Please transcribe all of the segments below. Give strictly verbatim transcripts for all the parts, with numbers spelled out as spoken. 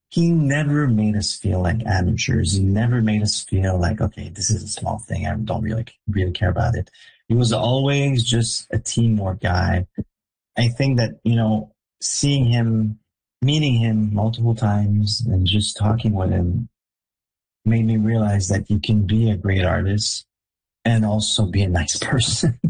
he never made us feel like amateurs. He never made us feel like, okay, this is a small thing. I don't really, really care about it. He was always just a teamwork guy. I think that, you know, seeing him, meeting him multiple times and just talking with him made me realize that you can be a great artist and also be a nice person.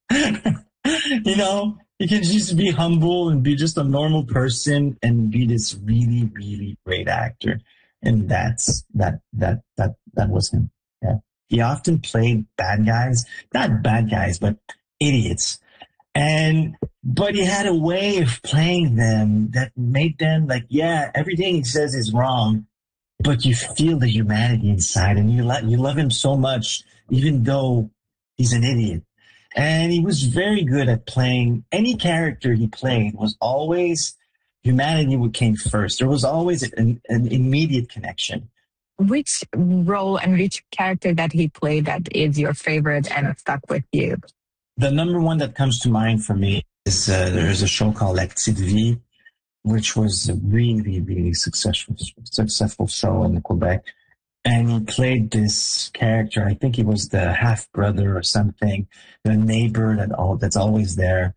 You know, you can just be humble and be just a normal person and be this really, really great actor. And that's, that, that, that, that was him. Yeah. He often played bad guys, not bad guys, but idiots. And, but he had a way of playing them that made them like, yeah, everything he says is wrong, but you feel the humanity inside and you love, you love him so much, even though he's an idiot. And he was very good at playing any character he played was always humanity what came first. There was always an, an immediate connection. Which role and which character that he played that is your favorite and stuck with you? The number one that comes to mind for me is uh, there's a show called La Petite Vie, which was a really, really successful, successful show in Quebec. And he played this character. I think he was the half brother or something, the neighbor that all that's always there.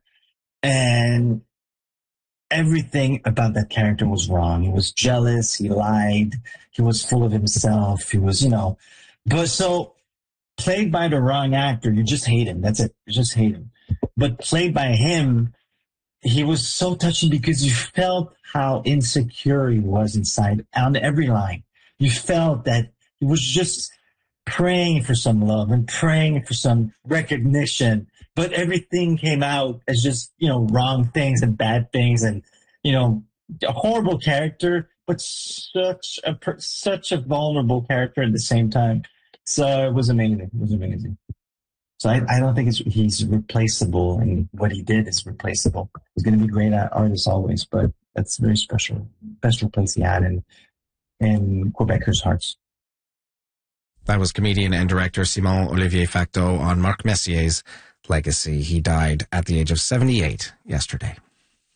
And everything about that character was wrong. He was jealous. He lied. He was full of himself. He was, you know, but so played by the wrong actor, you just hate him. That's it. You just hate him. But played by him, he was so touching because you felt how insecure he was inside on every line. You felt that he was just praying for some love and praying for some recognition, but everything came out as just, you know, wrong things and bad things and, you know, a horrible character, but such a, such a vulnerable character at the same time. So it was amazing. It was amazing. So I, I don't think it's, he's replaceable, and what he did is replaceable. He's going to be a great artist always, but that's a very special, special place he had in, in Quebecers' hearts. That was comedian and director Simon Olivier Facteau on Marc Messier's legacy. He died at the age of seventy-eight yesterday.